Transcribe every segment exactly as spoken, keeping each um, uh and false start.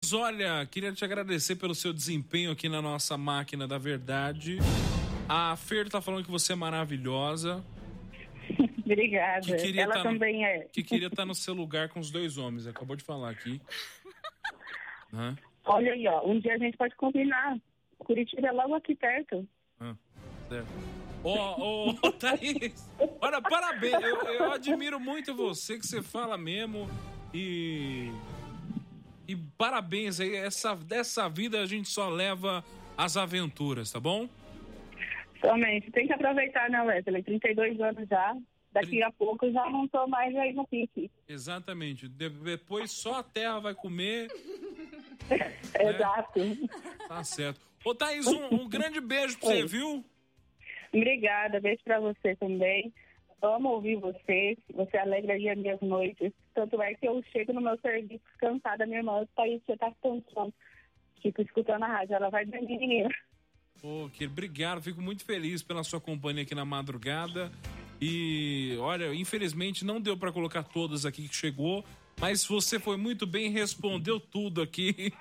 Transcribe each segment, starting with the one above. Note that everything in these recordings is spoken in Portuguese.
Thaís, olha, queria te agradecer pelo seu desempenho aqui na nossa máquina da verdade. A Fer tá falando que você é maravilhosa. Obrigada. Que queria Ela tá também no, é. Que queria estar tá no seu lugar com os dois homens. Acabou de falar aqui. Hã? Olha aí, ó. Um dia a gente pode combinar. Curitiba é logo aqui perto. Hã? Certo. Ô, ô, ô, Thaís, olha, parabéns. Eu, eu admiro muito você, que você fala mesmo. E... E parabéns aí. Essa, dessa vida a gente só leva as aventuras, tá bom? Somente. Tem que aproveitar, né, Wesley? trinta e dois anos já. Daqui a pouco eu já não tô mais aí no pique. Exatamente. De- depois só a terra vai comer. Exato. Tá certo. Ô, Thaís, um, um grande beijo pra você, Oi. viu? Obrigada. Beijo pra você também. Amo ouvir você. Você alegra aí as minhas noites. Tanto é que eu chego no meu serviço cansada, minha irmã, Thaís, você tá cansando. Fico escutando a rádio. Ela vai dormir, menina. Ô, que obrigado. Fico muito feliz pela sua companhia aqui na madrugada. E, olha, infelizmente não deu pra colocar todas aqui que chegou, mas você foi muito bem, respondeu tudo aqui.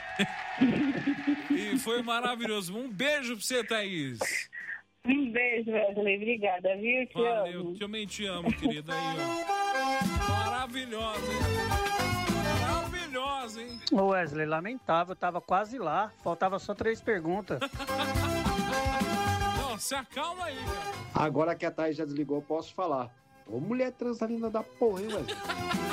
E foi maravilhoso. Um beijo pra você, Thaís. Um beijo, Wesley. Obrigada, viu? Te Valeu, amo. também te amo, querida. Aí, ó. Maravilhosa, hein? Maravilhosa, hein? Ô Wesley, lamentável, tava quase lá, faltava só três perguntas. Não, se acalma aí, cara. Agora que a Thaís já desligou, eu posso falar. Ô, mulher transalina da porra, hein, velho?